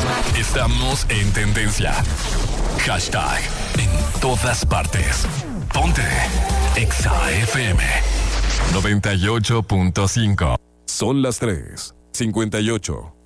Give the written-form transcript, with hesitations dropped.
Estamos en tendencia. Hashtag en todas partes. Ponte Exa FM 98.5. Son las 3:58.